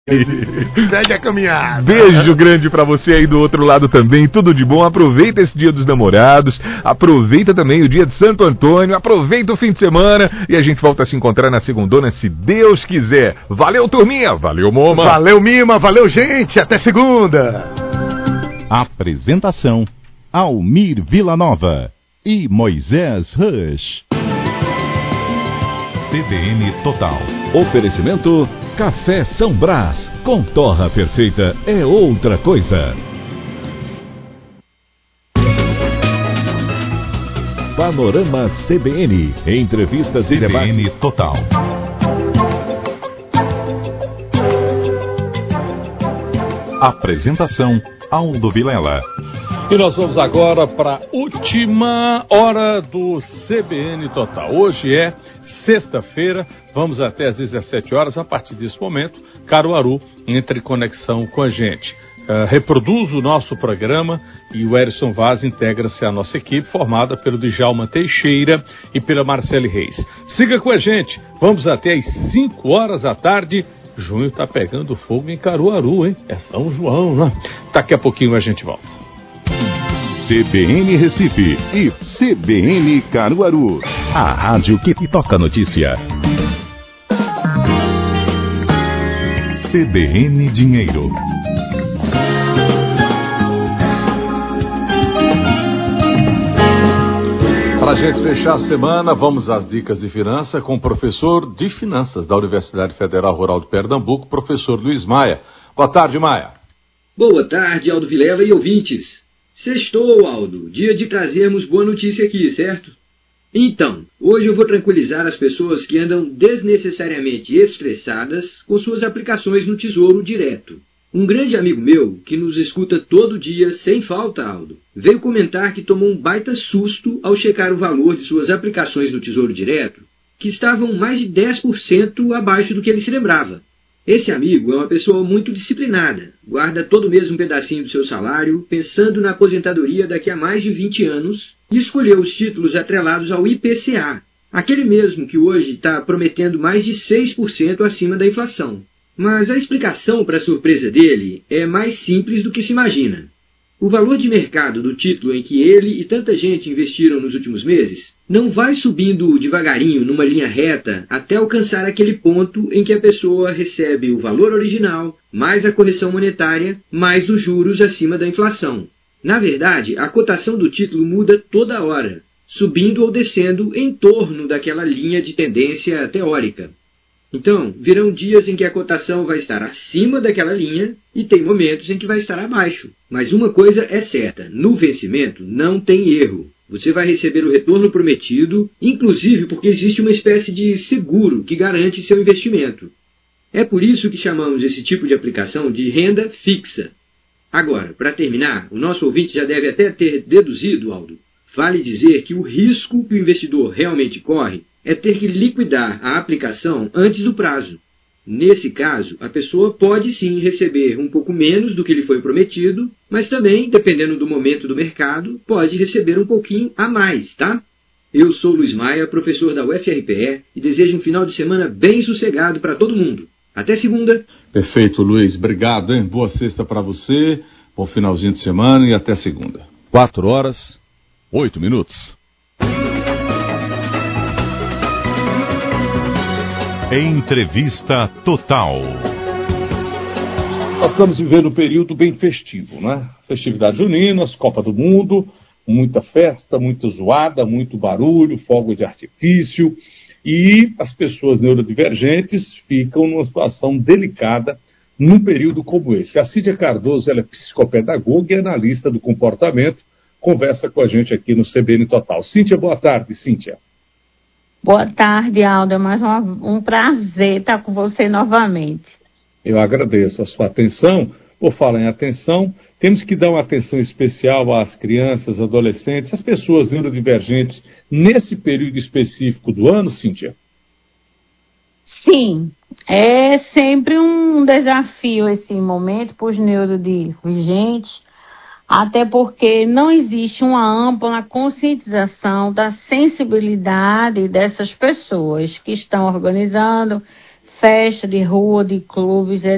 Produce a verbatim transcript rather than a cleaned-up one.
Segue a caminhada. Beijo grande pra você aí do outro lado também, tudo de bom, aproveita esse dia dos namorados, aproveita também o dia de Santo Antônio, aproveita o fim de semana e a gente volta a se encontrar na segundona, se Deus quiser. Valeu, turminha, valeu, Moma. Valeu, Mima, valeu, gente, até segunda. Apresentação, Almir Vilanova e Moisés Rush. C B N Total. Oferecimento Café São Brás, com torra perfeita é outra coisa. Panorama C B N, entrevistas e debate. C B N Total. Apresentação, Aldo Vilela. E nós vamos agora para a última hora do C B N Total. Hoje é sexta-feira, vamos até às dezessete horas. A partir desse momento, Caruaru entra em conexão com a gente. Uh, reproduz o nosso programa e o Erison Vaz integra-se à nossa equipe, formada pelo Djalma Teixeira e pela Marcele Reis. Siga com a gente, vamos até às cinco horas da tarde. Junho tá pegando fogo em Caruaru, hein? É São João, né? Daqui a pouquinho a gente volta. C B N Recife e C B N Caruaru. A rádio que toca notícia. C B N Dinheiro. Para a gente fechar a semana, vamos às dicas de finança com o professor de finanças da Universidade Federal Rural de Pernambuco, professor Luiz Maia. Boa tarde, Maia. Boa tarde, Aldo Vilela e ouvintes. Sextou, Aldo, dia de trazermos boa notícia aqui, certo? Então, hoje eu vou tranquilizar as pessoas que andam desnecessariamente estressadas com suas aplicações no Tesouro Direto. Um grande amigo meu, que nos escuta todo dia, sem falta, Aldo, veio comentar que tomou um baita susto ao checar o valor de suas aplicações no Tesouro Direto, que estavam mais de dez por cento abaixo do que ele se lembrava. Esse amigo é uma pessoa muito disciplinada, guarda todo mês um pedacinho do seu salário, pensando na aposentadoria daqui a mais de vinte anos, e escolheu os títulos atrelados ao I P C A, aquele mesmo que hoje está prometendo mais de seis por cento acima da inflação. Mas a explicação para a surpresa dele é mais simples do que se imagina. O valor de mercado do título em que ele e tanta gente investiram nos últimos meses não vai subindo devagarinho numa linha reta até alcançar aquele ponto em que a pessoa recebe o valor original, mais a correção monetária, mais os juros acima da inflação. Na verdade, a cotação do título muda toda hora, subindo ou descendo em torno daquela linha de tendência teórica. Então, virão dias em que a cotação vai estar acima daquela linha e tem momentos em que vai estar abaixo. Mas uma coisa é certa, no vencimento não tem erro. Você vai receber o retorno prometido, inclusive porque existe uma espécie de seguro que garante seu investimento. É por isso que chamamos esse tipo de aplicação de renda fixa. Agora, para terminar, o nosso ouvinte já deve até ter deduzido, Aldo, vale dizer que o risco que o investidor realmente corre é ter que liquidar a aplicação antes do prazo. Nesse caso, a pessoa pode sim receber um pouco menos do que lhe foi prometido, mas também, dependendo do momento do mercado, pode receber um pouquinho a mais, tá? Eu sou Luiz Maia, professor da U F R P E, e desejo um final de semana bem sossegado para todo mundo. Até segunda! Perfeito, Luiz. Obrigado, hein? Boa sexta para você, bom finalzinho de semana e até segunda. Quatro horas, oito minutos. Entrevista Total. Nós estamos vivendo um período bem festivo, né? Festividades juninas, Copa do Mundo, muita festa, muita zoada, muito barulho, fogos de artifício, e as pessoas neurodivergentes ficam numa situação delicada num período como esse. A Cíntia Cardoso, ela é psicopedagoga e analista do comportamento, conversa com a gente aqui no C B N Total. Cíntia, boa tarde, Cíntia. Boa tarde, Aldo. É mais uma, um prazer estar com você novamente. Eu agradeço a sua atenção. Por falar em atenção, temos que dar uma atenção especial às crianças, adolescentes, às pessoas neurodivergentes nesse período específico do ano, Cíntia? Sim, é sempre um desafio esse momento para os neurodivergentes, até porque não existe uma ampla conscientização da sensibilidade dessas pessoas que estão organizando festa de rua, de clubes,